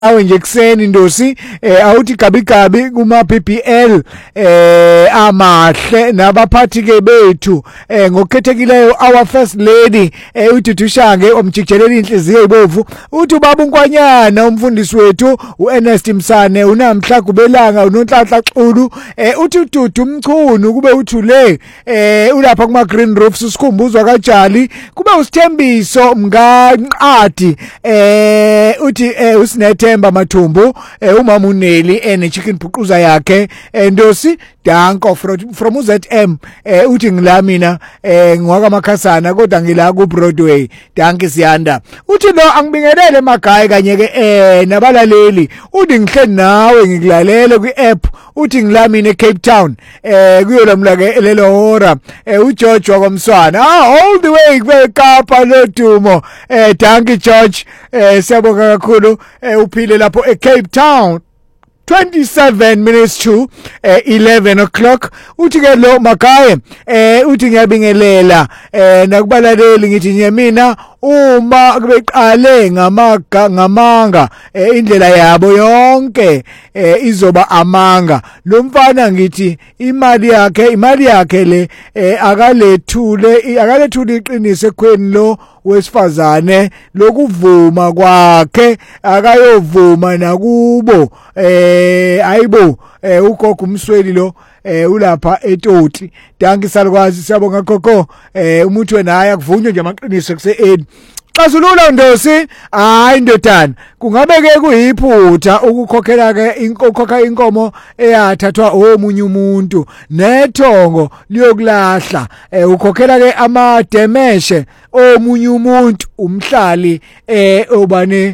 awe nje kuseni Ndosi awuthi gabi kuma PPL amahle nabaphathi ke bethu ngokukhethekileyo our first lady uDudushange omjijelela inhliziyo ibovu uthi ubaba uNkwanyana umfundisi wethu uErnest Msane unamhla kubelanga unonhlanhla xulu uthi uDudu Mchunu kube uthule ulapha kuma Green Roofs usikhumbuzwa kaJali kube usithembiso mnqadi uthi usinethemba Mathumbu umama uNeli chicken bhuquza yakhe Ndosi danko from uZM uthi ngila mina ngwaka makhasana kodwa ngila ku Broadway danke siyanda uthi lo angibingelele emakhaya kanye ke nabalaleli uthi ngihle nawe ngikulalele kwi-app uthi ngila mina eCape Town kuyolamla ke lelo hora uGeorge wakwamswana all the way kweKapa lodumo danke George siyabonga kakhulu uphile lapho eCape Town 27 minutes to 11 o'clock uthi ke lo Makaye uthi ngiyabingelela nakubalaleli ngithi nje mina uma beqale ngamanga indlela yabo yonke izoba amanga lo mfana ngithi imali yakhe le akalethule iqiniso ekweni lo wesifazane lokuvuma kwakhe akayovuma nakubo ayibo ugogo umsweli lo ulapha eToti danke salukwazi siyabonga gogo umuntu wenaye akuvunywe nje amaqiniso kuse-8 xazulula Ndosi hayi ndodana kungabe ke kuyiphutha ukukhokhela ke inkokha inkomo eyathathwa omunye umuntu nethongo liyokulahla ukhokhela ke amademeshe omunye umuntu umhlali obane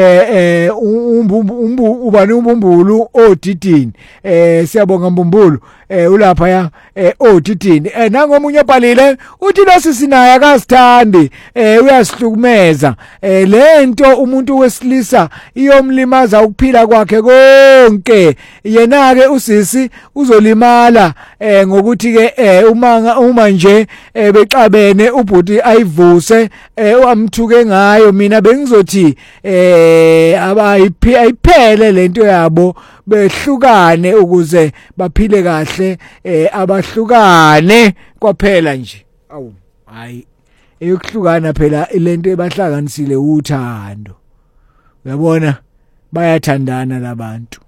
ubane umbumbulu odidini siyabonga Mbumbulu ulapha ya odidini nangomunye obhalile uthi losisinaye akasithandi uyasihlukumeza lento umuntu wesilisa iyomlimaza ukuphila kwakhe konke yena ke usisi uzolimala ngokuthi ke uma nje beqabene ubhuti ayivuse amthuke ngayo mina bengizothi ayiphele lento yabo behlukane ukuze baphile kahle abahlukane kwaphela nje awu hayi eyokuhlukana phela lento ebahlanganisile uthando uyabona bayathandana labantu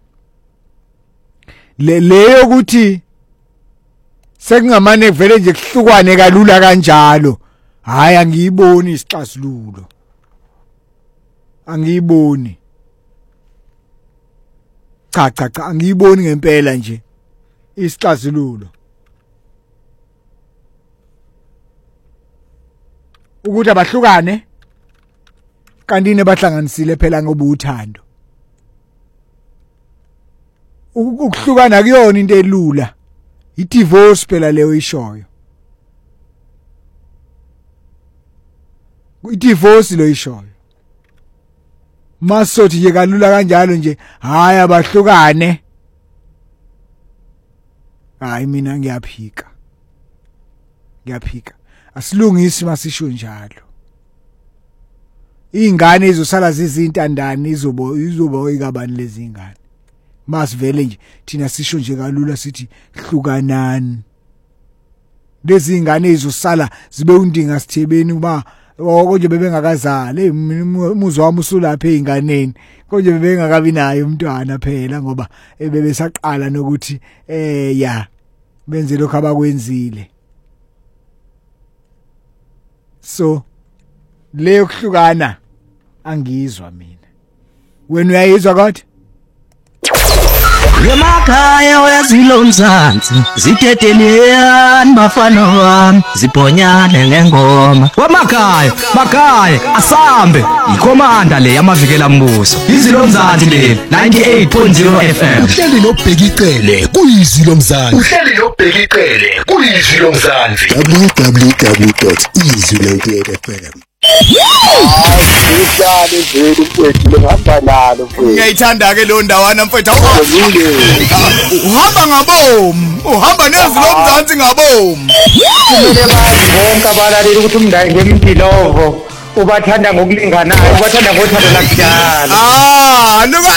leyo ukuthi sekungamane vele nje kuhlukwane kalula kanjalo hayi angiyiboni isixazululo angiyiboni cha angiyiboni ngempela nje isixazululo ukuthi abahlukane kanti nebahlanganisile phela ngoba uthando ukuhlukana kuyona into elula idivorce phela leyo ishoyo idivorce lo ishoyo masothi nje kalula kanjalo nje hayi abahlukane hayi mina ngiyaphika asilungisi masisho njalo ingane izosala zizintandani izoba ikabani lezi ingane masivele nje thina sisho nje kalula sithi hlukanani lezi ingane izosala zibe undinga sithebeni uba konje bebengakazali umuzwa wami usulapha einganeni konje bebengakabi nayo umntwana phela ngoba bebesaqala nokuthi ya benze lokho abakwenzile so leyo kuhlukana angizwa mina wena uyayizwa kodwa Yemakhaya uyazilo Mzansi zithetheliyani bafana wami zibhonyane ngengoma Makhaya asambe ikhomanda le yamavikela mbuso izilo Mzansi le 98.0 FM uhleli lobhekicele kuyizilo Mzansi www.izilo.fm Isali veli mfethu lehamba nalo mfethu. Ngiyayithanda ke lo ndawana mfethu. Uhamba ngabomu, uhamba nezilo Mzansi ngabomu. Kumele bonke abalaleli ukuthi umndayini ngempilovo ubathanda ngokulinganayo ubathanda ngothando lakudala